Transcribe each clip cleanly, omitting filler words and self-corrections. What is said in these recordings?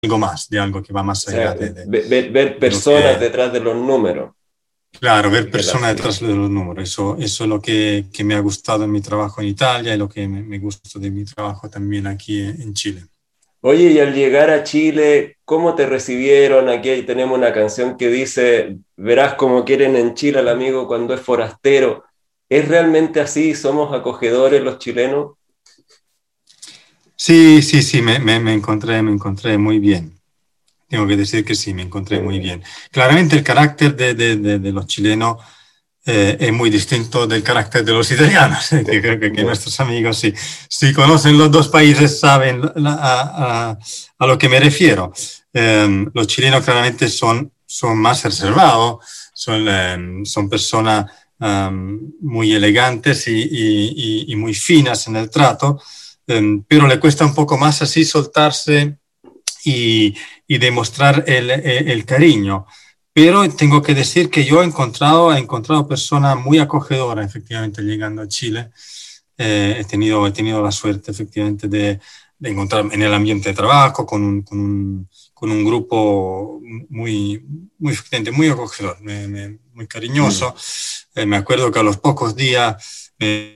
algo más, de algo que va O más allá sea, ver de lo personas que... detrás de los números, Claro, ver de la personas cifra. detrás de los números, eso es lo que me ha gustado en mi trabajo en Italia y lo que me gusta de mi trabajo también aquí en Chile. Oye, y al llegar a Chile, ¿cómo te recibieron? Aquí tenemos una canción que dice, verás cómo quieren en Chile al amigo cuando es forastero. ¿Es realmente así? ¿Somos acogedores los chilenos? Sí, sí, sí, me encontré muy bien. Tengo que decir que sí, me encontré muy Eh, bien. Claramente el carácter de los chilenos es muy distinto del carácter de los italianos, que creo que ya. nuestros amigos, si conocen los dos países, saben a lo que me refiero. Los chilenos claramente son más reservados, son personas muy elegantes y muy finas en el trato, pero le cuesta un poco más así soltarse y demostrar el cariño. Pero tengo que decir que yo he encontrado personas muy acogedoras, efectivamente, llegando a Chile. He tenido la suerte, efectivamente, de encontrar en el ambiente de trabajo con un grupo muy, efectivamente, muy acogedor, muy Mm. cariñoso. Me acuerdo que a los pocos días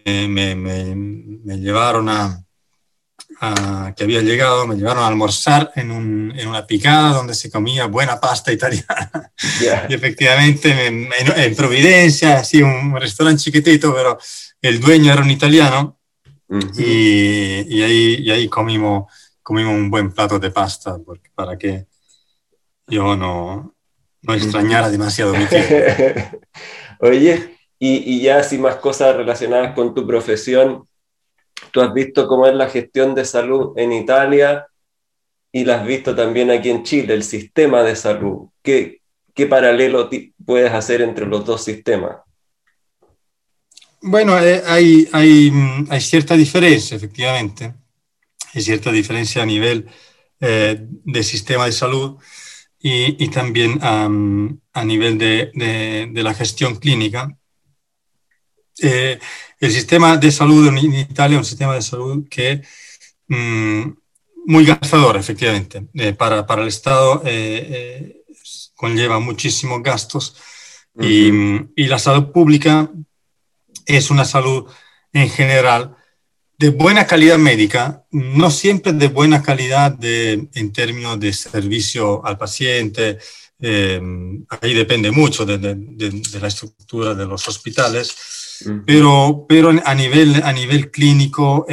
me llevaron que había llegado, me llevaron a almorzar en una picada donde se comía buena pasta italiana. Y Ya. efectivamente en Providencia, así un restaurante chiquitito, pero el dueño era un italiano Ujú. y ahí comimos un buen plato de pasta porque, para que yo no Ujú. extrañara demasiado mi tierra. Oye, y ya así más cosas relacionadas con tu profesión, tú has visto cómo es la gestión de salud en Italia y la has visto también aquí en Chile, el sistema de salud. ¿Qué paralelo puedes hacer entre los dos sistemas? Bueno, hay cierta diferencia, efectivamente. Hay cierta diferencia a nivel de sistema de salud y también a nivel de la gestión clínica. Eh, el sistema de salud en Italia es un sistema de salud que mm, muy gastador, efectivamente. Para el Estado conlleva muchísimos gastos Ujú. y la salud pública es una salud en general de buena calidad médica, no siempre de buena calidad en términos de servicio al paciente. eh, Ahí depende mucho de la estructura de los hospitales, Ujú. pero a nivel clínico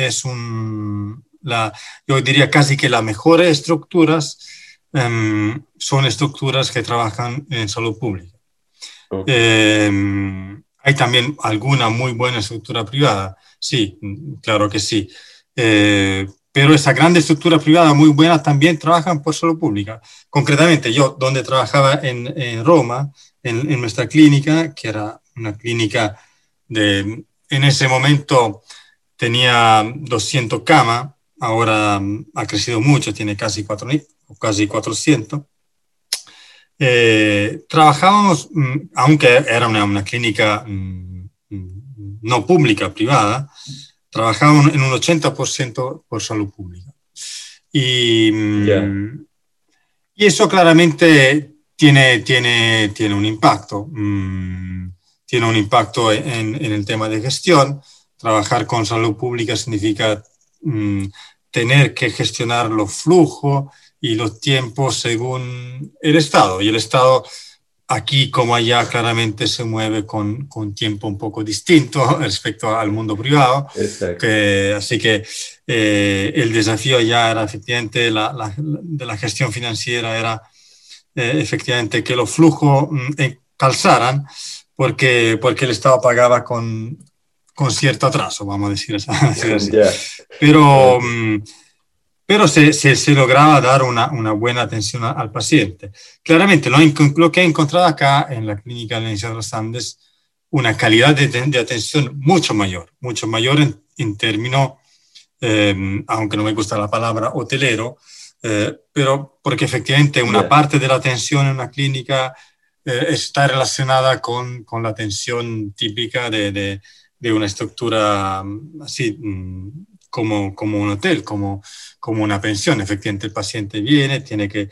yo diría casi que las mejores estructuras son estructuras que trabajan en salud pública. Ok. Eh, Hay también alguna muy buena estructura privada, sí, claro que sí. Pero esa gran estructura privada muy buena también trabajan por salud pública. Concretamente, yo donde trabajaba en Roma, en nuestra clínica, que era una clínica en ese momento tenía 200 camas, ahora ha crecido mucho, tiene casi 400. Trabajábamos, aunque era una clínica no pública, privada, trabajábamos en un 80% por salud pública. Y, Ya. y eso claramente tiene un impacto. Tiene un impacto en el tema de gestión. Trabajar con salud pública significa mm, tener que gestionar los flujos y los tiempos según el Estado. Y el Estado aquí como allá claramente se mueve con tiempo un poco distinto respecto al mundo privado. Exacto. Así que el desafío ya era efectivamente de la gestión financiera, era efectivamente que los flujos calzaran porque el Estado pagaba con cierto atraso, vamos a decir, decir así. Ya. Pero, Ok. pero se lograba dar una buena atención al paciente. Claramente, lo que he encontrado acá en la clínica de la Universidad de los Andes, una calidad de atención mucho mayor en términos, aunque no me gusta la palabra hotelero, pero porque efectivamente una Ya. parte de la atención en una clínica está relacionada con la atención típica de una estructura así como un hotel, como una pensión. Efectivamente, el paciente viene, tiene que